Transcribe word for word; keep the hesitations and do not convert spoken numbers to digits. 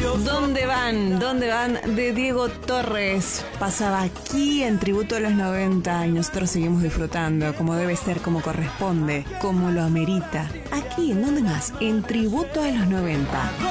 ¿Dónde van? ¿Dónde van? De Diego Torres. Pasaba aquí en Tributo a los noventa y nosotros seguimos disfrutando como debe ser, como corresponde, como lo amerita. Aquí, ¿en dónde más? En Tributo a los noventa.